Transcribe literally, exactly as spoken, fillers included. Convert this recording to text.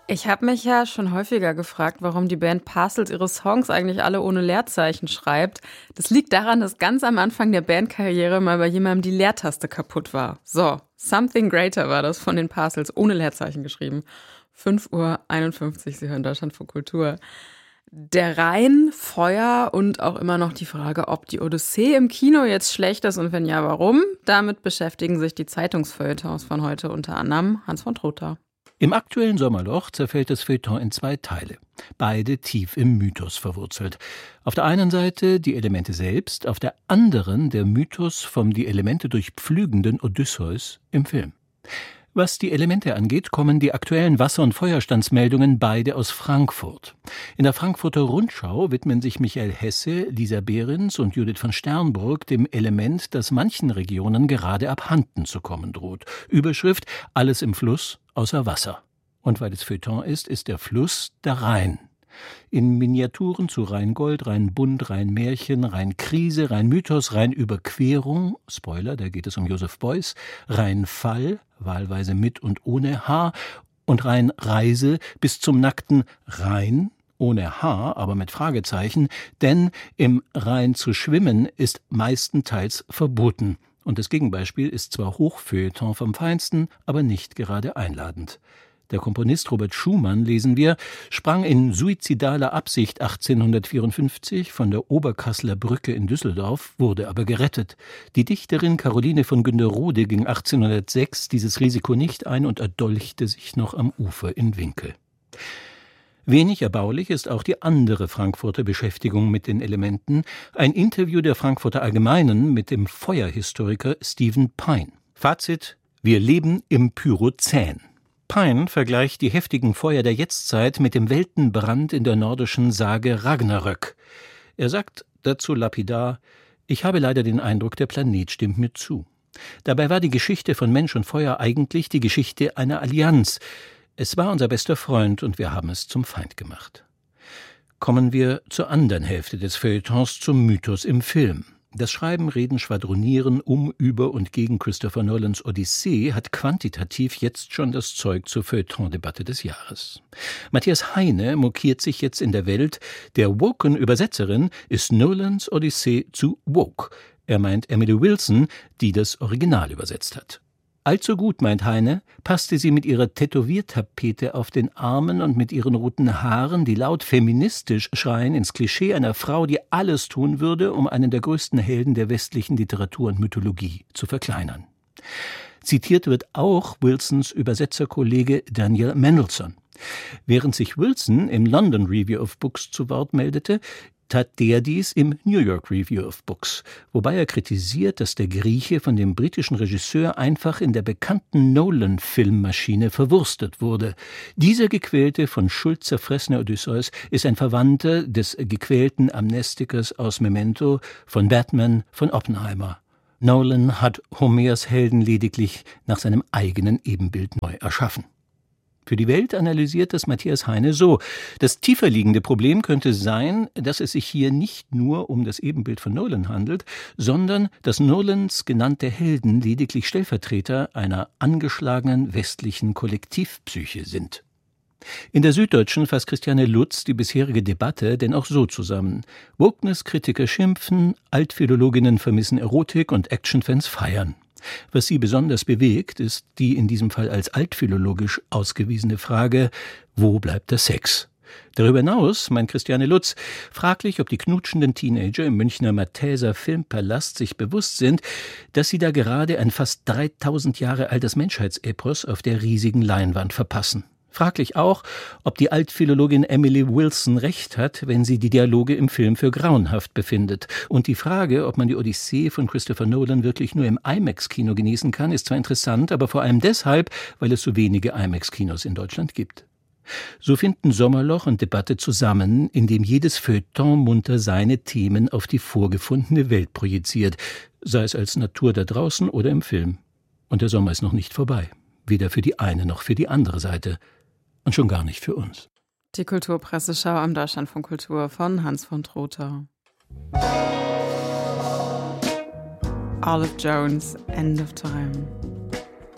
Ich habe mich ja schon häufiger gefragt, warum die Band Parcels ihre Songs eigentlich alle ohne Leerzeichen schreibt. Das liegt daran, dass ganz am Anfang der Bandkarriere mal bei jemandem die Leertaste kaputt war. So, Something Greater war das von den Parcels, ohne Leerzeichen geschrieben. fünf Uhr einundfünfzig, Sie hören Deutschlandfunk Kultur. Der Rhein, Feuer und auch immer noch die Frage, ob die Odyssee im Kino jetzt schlecht ist und wenn ja, warum? Damit beschäftigen sich die Zeitungsfeuilletons von heute, unter anderem Hans von Trotha. Im aktuellen Sommerloch zerfällt das Feuilleton in zwei Teile, beide tief im Mythos verwurzelt. Auf der einen Seite die Elemente selbst, auf der anderen der Mythos vom die Elemente durchpflügenden Odysseus im Film. Was die Elemente angeht, kommen die aktuellen Wasser- und Feuerstandsmeldungen beide aus Frankfurt. In der Frankfurter Rundschau widmen sich Michael Hesse, Lisa Behrens und Judith von Sternburg dem Element, das manchen Regionen gerade abhanden zu kommen droht. Überschrift: Alles im Fluss außer Wasser. Und weil es Feuilleton ist, ist der Fluss der Rhein. In Miniaturen zu Rheingold, Rheinbund, Rheinmärchen, Rheinkrise, Rheinmythos, Rheinüberquerung, Spoiler, da geht es um Joseph Beuys, Rheinfall, wahlweise mit und ohne H, und Rheinreise bis zum nackten Rhein, ohne H, aber mit Fragezeichen, denn im Rhein zu schwimmen ist meistenteils verboten. Und das Gegenbeispiel ist zwar Hochfeuilleton vom Feinsten, aber nicht gerade einladend. Der Komponist Robert Schumann, lesen wir, sprang in suizidaler Absicht achtzehnhundertvierundfünfzig von der Oberkasseler Brücke in Düsseldorf, wurde aber gerettet. Die Dichterin Caroline von Günderrode ging achtzehnhundertsechs dieses Risiko nicht ein und erdolchte sich noch am Ufer in Winkel. Wenig erbaulich ist auch die andere Frankfurter Beschäftigung mit den Elementen, ein Interview der Frankfurter Allgemeinen mit dem Feuerhistoriker Stephen Pine. Fazit: Wir leben im Pyrozän. Pine vergleicht die heftigen Feuer der Jetztzeit mit dem Weltenbrand in der nordischen Sage Ragnarök. Er sagt dazu lapidar: Ich habe leider den Eindruck, der Planet stimmt mir zu. Dabei war die Geschichte von Mensch und Feuer eigentlich die Geschichte einer Allianz. Es war unser bester Freund und wir haben es zum Feind gemacht. Kommen wir zur anderen Hälfte des Feuilletons, zum Mythos im Film. Das Schreiben, Reden, Schwadronieren um, über und gegen Christopher Nolans Odyssee hat quantitativ jetzt schon das Zeug zur Feuilleton-Debatte des Jahres. Matthias Heine mokiert sich jetzt in der Welt, der woken Übersetzerin ist Nolans Odyssee zu woke. Er meint Emily Wilson, die das Original übersetzt hat. Allzu gut, meint Heine, passte sie mit ihrer Tätowiertapete auf den Armen und mit ihren roten Haaren, die laut feministisch schreien, ins Klischee einer Frau, die alles tun würde, um einen der größten Helden der westlichen Literatur und Mythologie zu verkleinern. Zitiert wird auch Wilsons Übersetzerkollege Daniel Mendelsohn. Während sich Wilson im London Review of Books zu Wort meldete, tat der dies im New York Review of Books, wobei er kritisiert, dass der Grieche von dem britischen Regisseur einfach in der bekannten Nolan-Filmmaschine verwurstet wurde. Dieser gequälte, von Schuld zerfressene Odysseus ist ein Verwandter des gequälten Amnestikers aus Memento, von Batman, von Oppenheimer. Nolan hat Homers Helden lediglich nach seinem eigenen Ebenbild neu erschaffen. Für die Welt analysiert das Matthias Heine so: Das tiefer liegende Problem könnte sein, dass es sich hier nicht nur um das Ebenbild von Nolan handelt, sondern dass Nolans genannte Helden lediglich Stellvertreter einer angeschlagenen westlichen Kollektivpsyche sind. In der Süddeutschen fasst Christiane Lutz die bisherige Debatte denn auch so zusammen: Wokeness-Kritiker schimpfen, Altphilologinnen vermissen Erotik und Actionfans feiern. Was sie besonders bewegt, ist die in diesem Fall als altphilologisch ausgewiesene Frage: Wo bleibt der Sex? Darüber hinaus, meint Christiane Lutz, fraglich, ob die knutschenden Teenager im Münchner Mathäser Filmpalast sich bewusst sind, dass sie da gerade ein fast dreitausend Jahre altes Menschheitsepos auf der riesigen Leinwand verpassen. Fraglich auch, ob die Altphilologin Emily Wilson recht hat, wenn sie die Dialoge im Film für grauenhaft befindet. Und die Frage, ob man die Odyssee von Christopher Nolan wirklich nur im IMAX-Kino genießen kann, ist zwar interessant, aber vor allem deshalb, weil es so wenige IMAX-Kinos in Deutschland gibt. So finden Sommerloch und Debatte zusammen, indem jedes Feuilleton munter seine Themen auf die vorgefundene Welt projiziert, sei es als Natur da draußen oder im Film. Und der Sommer ist noch nicht vorbei, weder für die eine noch für die andere Seite. Und schon gar nicht für uns. Die Kulturpresseschau am Deutschlandfunk Kultur von Hans von Trotha. Olive Jones, End of Time.